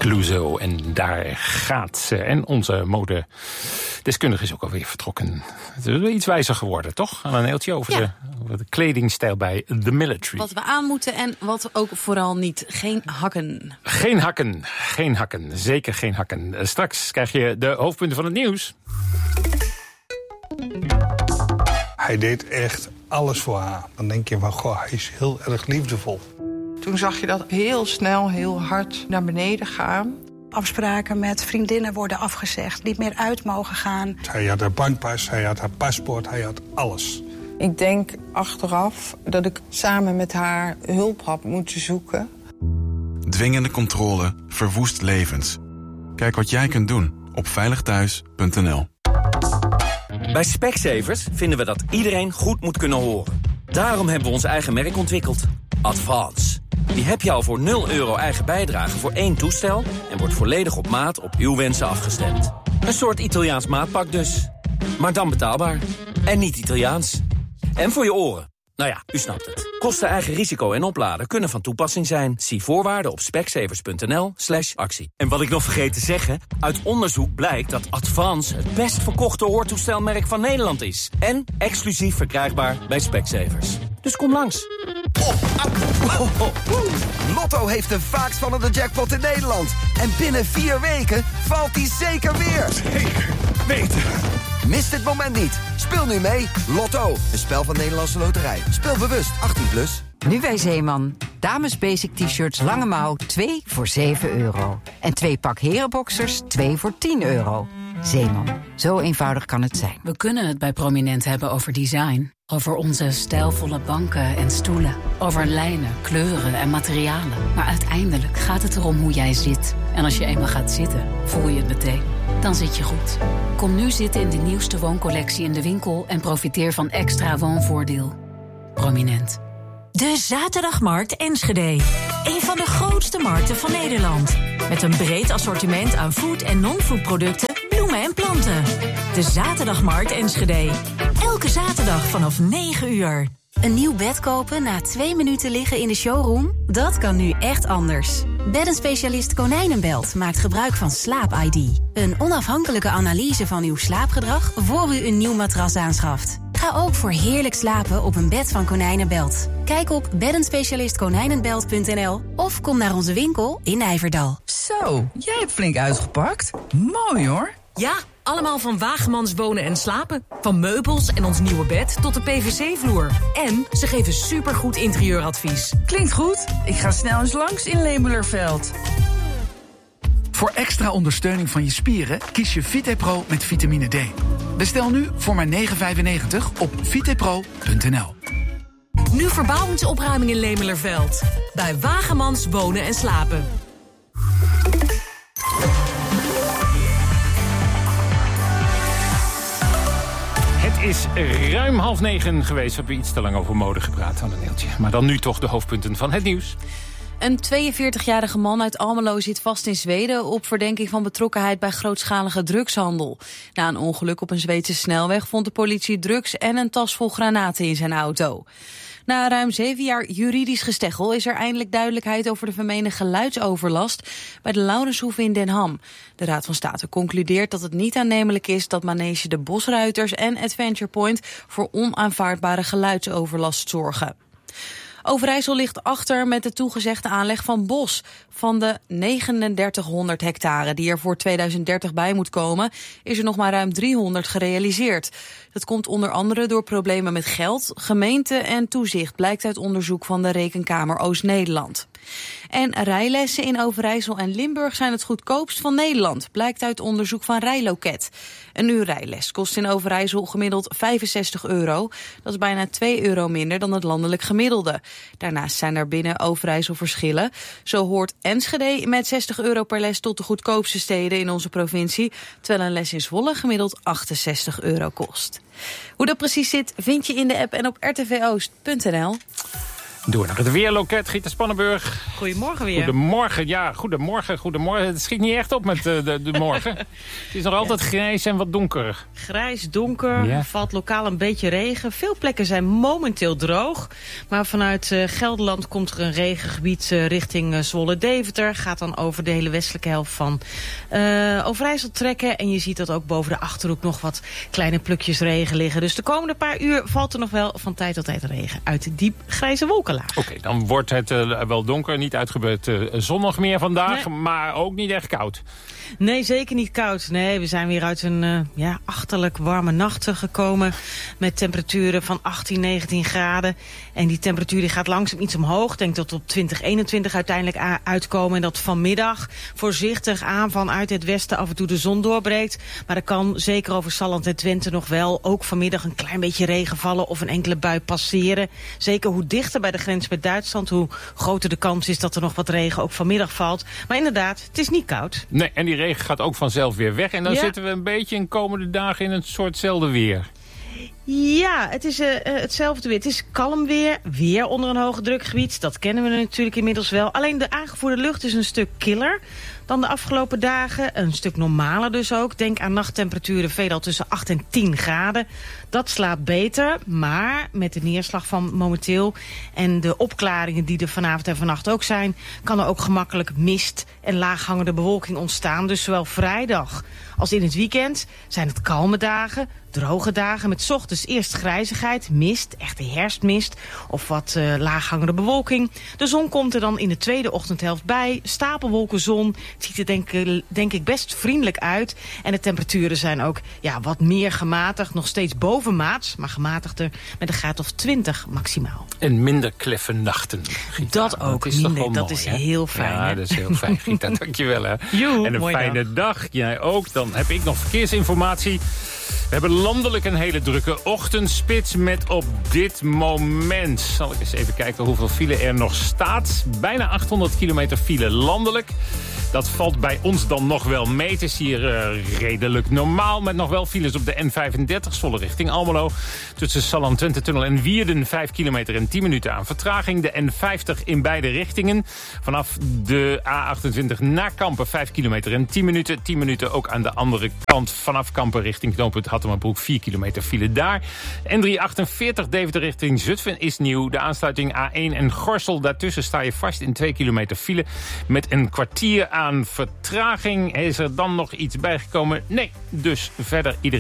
Clouseau. En daar gaat ze. En onze modedeskundige is ook alweer vertrokken. Het is iets wijzer geworden, toch? Aan een eeltje over de kledingstijl bij The Military. Wat we aan moeten en wat ook vooral niet. Geen hakken. Geen hakken. Geen hakken. Zeker geen hakken. Straks krijg je de hoofdpunten van het nieuws. Hij deed echt alles voor haar. Dan denk je van, goh, hij is heel erg liefdevol. Toen zag je dat heel snel, heel hard naar beneden gaan. Afspraken met vriendinnen worden afgezegd, niet meer uit mogen gaan. Hij had haar bankpas, hij had haar paspoort, hij had alles. Ik denk achteraf dat ik samen met haar hulp had moeten zoeken. Dwingende controle verwoest levens. Kijk wat jij kunt doen op veiligthuis.nl. Bij Specsavers vinden we dat iedereen goed moet kunnen horen. Daarom hebben we ons eigen merk ontwikkeld. Advance. Die heb je al voor €0 eigen bijdrage voor 1 toestel... en wordt volledig op maat op uw wensen afgestemd. Een soort Italiaans maatpak dus. Maar dan betaalbaar. En niet Italiaans. En voor je oren. Nou ja, u snapt het. Kosten, eigen risico en opladen kunnen van toepassing zijn. Zie voorwaarden op specsavers.nl/actie. En wat ik nog vergeet te zeggen... uit onderzoek blijkt dat Advance het best verkochte hoortoestelmerk van Nederland is. En exclusief verkrijgbaar bij Specsavers. Dus kom langs. Lotto heeft de vaakst vallende jackpot in Nederland. En binnen 4 weken valt die zeker weer. Zeker weten. Mis dit moment niet. Speel nu mee. Lotto, een spel van Nederlandse Loterij. Speel bewust, 18+. Nu bij Zeeman. Dames basic t-shirts lange mouw, 2 voor €7. En 2 pak herenboxers, 2 voor €10. Zeeman. Zo eenvoudig kan het zijn. We kunnen het bij Prominent hebben over design. Over onze stijlvolle banken en stoelen. Over lijnen, kleuren en materialen. Maar uiteindelijk gaat het erom hoe jij zit. En als je eenmaal gaat zitten, voel je het meteen. Dan zit je goed. Kom nu zitten in de nieuwste wooncollectie in de winkel... en profiteer van extra woonvoordeel. Prominent. De Zaterdagmarkt Enschede. Een van de grootste markten van Nederland. Met een breed assortiment aan food- en non-food producten, bloemen en planten. De Zaterdagmarkt Enschede. Elke zaterdag vanaf 9 uur. Een nieuw bed kopen na 2 minuten liggen in de showroom? Dat kan nu echt anders. Beddenspecialist Konijnenbelt maakt gebruik van Slaap-ID. Een onafhankelijke analyse van uw slaapgedrag voor u een nieuw matras aanschaft. Ga ook voor heerlijk slapen op een bed van Konijnenbelt. Kijk op beddenspecialistkonijnenbelt.nl of kom naar onze winkel in Nijverdal. Zo, jij hebt flink uitgepakt. Mooi hoor. Ja, allemaal van Wagemans Wonen en Slapen. Van meubels en ons nieuwe bed tot de PVC-vloer. En ze geven supergoed interieuradvies. Klinkt goed. Ik ga snel eens langs in Lemelerveld. Voor extra ondersteuning van je spieren kies je VitePro met vitamine D. Bestel nu voor maar €9,95 op vitepro.nl. Nu verbouwingsopruiming in Lemelerveld. Bij Wagemans Wonen en Slapen. Het is ruim 8:30 geweest. We hebben iets te lang over mode gepraat aan een deeltje. Maar dan nu toch de hoofdpunten van het nieuws. Een 42-jarige man uit Almelo zit vast in Zweden op verdenking van betrokkenheid bij grootschalige drugshandel. Na een ongeluk op een Zweedse snelweg vond de politie drugs en een tas vol granaten in zijn auto. Na ruim 7 jaar juridisch gesteggel is er eindelijk duidelijkheid over de vermeende geluidsoverlast bij de Laurenshoeve in Den Ham. De Raad van State concludeert dat het niet aannemelijk is dat manege de Bosruiters en Adventure Point voor onaanvaardbare geluidsoverlast zorgen. Overijssel ligt achter met de toegezegde aanleg van bos. Van de 3900 hectare die er voor 2030 bij moet komen, is er nog maar ruim 300 gerealiseerd. Dat komt onder andere door problemen met geld, gemeente en toezicht, blijkt uit onderzoek van de Rekenkamer Oost-Nederland. En rijlessen in Overijssel en Limburg zijn het goedkoopst van Nederland, blijkt uit onderzoek van Rijloket. Een uur rijles kost in Overijssel gemiddeld €65. Dat is bijna €2 minder dan het landelijk gemiddelde. Daarnaast zijn er binnen Overijssel verschillen. Zo hoort Enschede met €60 per les tot de goedkoopste steden in onze provincie, terwijl een les in Zwolle gemiddeld €68 kost. Hoe dat precies zit, vind je in de app en op rtvoost.nl. Door naar het weerloket, Gitta Spannenburg. Goedemorgen weer. Goedemorgen, ja, goedemorgen. Het schiet niet echt op met de morgen. Het is nog altijd grijs en wat donker. Grijs, donker, valt lokaal een beetje regen. Veel plekken zijn momenteel droog. Maar vanuit Gelderland komt er een regengebied richting Zwolle-Deventer. Gaat dan over de hele westelijke helft van Overijssel trekken. En je ziet dat ook boven de Achterhoek nog wat kleine plukjes regen liggen. Dus de komende paar uur valt er nog wel van tijd tot tijd regen uit diep grijze wolkenlaag. Oké, dan wordt het wel donker, niet uitgebeurd zonnig meer vandaag, maar ook niet echt koud. Nee, zeker niet koud. Nee, we zijn weer uit een achterlijk warme nacht gekomen met temperaturen van 18, 19 graden. En die temperatuur die gaat langzaam iets omhoog. Ik denk dat we op 20, 21 uiteindelijk uitkomen. En dat vanmiddag voorzichtig aan vanuit het westen af en toe de zon doorbreekt. Maar er kan zeker over Salland en Twente nog wel ook vanmiddag een klein beetje regen vallen of een enkele bui passeren. Zeker hoe dichter bij de grens met Duitsland, hoe groter de kans is dat er nog wat regen ook vanmiddag valt. Maar inderdaad, het is niet koud. Nee, en die regen gaat ook vanzelf weer weg. En dan zitten we een beetje in komende dagen in een soortzelfde weer. Ja, het is hetzelfde weer. Het is kalm weer. Weer onder een hoge drukgebied. Dat kennen we natuurlijk inmiddels wel. Alleen de aangevoerde lucht is een stuk killer dan de afgelopen dagen. Een stuk normaler dus ook. Denk aan nachttemperaturen veelal tussen 8 en 10 graden. Dat slaapt beter, maar met de neerslag van momenteel en de opklaringen die er vanavond en vannacht ook zijn, kan er ook gemakkelijk mist en laaghangende bewolking ontstaan. Dus zowel vrijdag als in het weekend zijn het kalme dagen, droge dagen met 's ochtends eerst grijzigheid, mist, echte herfstmist of wat laaghangende bewolking. De zon komt er dan in de tweede ochtendhelft bij, stapelwolken zon. Het ziet er denk ik best vriendelijk uit. En de temperaturen zijn ook wat meer gematigd. Nog steeds boven maats, maar gematigder met een graad of 20 maximaal. En minder kleffe nachten, Gita. Dat ook, minder. Dat is heel fijn. Ja, hè? dat is heel fijn, Gita. Dankjewel. Hè. Joe, en een fijne dag. Jij ook. Dan heb ik nog verkeersinformatie. We hebben landelijk een hele drukke ochtendspits met op dit moment, zal ik eens even kijken hoeveel file er nog staat. Bijna 800 kilometer file landelijk. Dat valt bij ons dan nog wel mee. Het is hier redelijk normaal met nog wel files op de N35 Zwolle richting Almelo. Tussen Salland-Twente-tunnel en Wierden 5 kilometer en 10 minuten aan vertraging. De N50 in beide richtingen. Vanaf de A28 naar Kampen 5 kilometer en 10 minuten. 10 minuten ook aan de andere kant vanaf Kampen richting knooppunt Hattemerbroek. 4 kilometer file daar. N348 Deventer richting Zutphen is nieuw. De aansluiting A1 en Gorssel. Daartussen sta je vast in 2 kilometer file met een kwartier aan vertraging. Is er dan nog iets bijgekomen? Nee, dus verder iedereen